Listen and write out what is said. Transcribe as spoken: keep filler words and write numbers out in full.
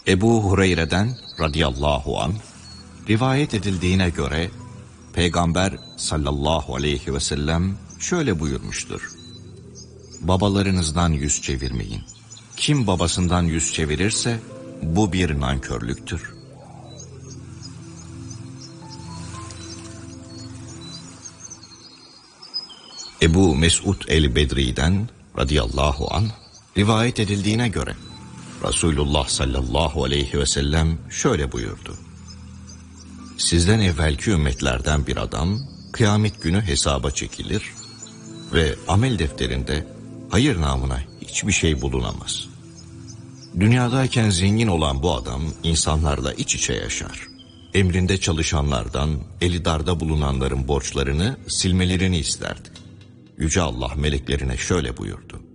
Ebu Hureyre'den radıyallahu anh rivayet edildiğine göre Peygamber sallallahu aleyhi ve sellem şöyle buyurmuştur: Babalarınızdan yüz çevirmeyin. Kim babasından yüz çevirirse bu bir nankörlüktür. Ebu Mesud el-Bedri'den radıyallahu anh rivayet edildiğine göre Resulullah sallallahu aleyhi ve sellem şöyle buyurdu: Sizden evvelki ümmetlerden bir adam kıyamet günü hesaba çekilir ve amel defterinde hayır namına hiçbir şey bulunamaz. Dünyadayken zengin olan bu adam insanlarla iç içe yaşar. Emrinde çalışanlardan, eli darda bulunanların borçlarını silmelerini isterdi. Yüce Allah meleklerine şöyle buyurdu: